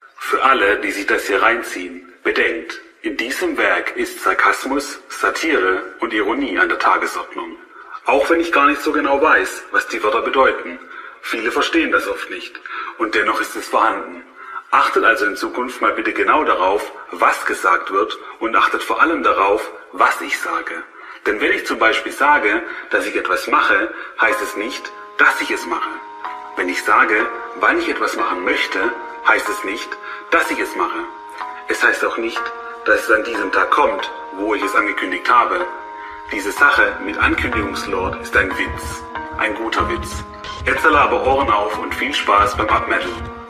Für alle, die sich das hier reinziehen, bedenkt, in diesem Werk ist Sarkasmus, Satire und Ironie an der Tagesordnung. Auch wenn ich gar nicht so genau weiß, was die Wörter bedeuten. Viele verstehen das oft nicht und dennoch ist es vorhanden. Achtet also in Zukunft mal bitte genau darauf, was gesagt wird und achtet vor allem darauf, was ich sage. Denn wenn ich zum Beispiel sage, dass ich etwas mache, heißt es nicht, dass ich es mache. Wenn ich sage, wann ich etwas machen möchte, heißt es nicht, dass ich es mache. Es heißt auch nicht, dass es an diesem Tag kommt, wo ich es angekündigt habe. Diese Sache mit Ankündigungslord ist ein Witz. Ein guter Witz. Jetzt alle aber Ohren auf und viel Spaß beim Abmetal.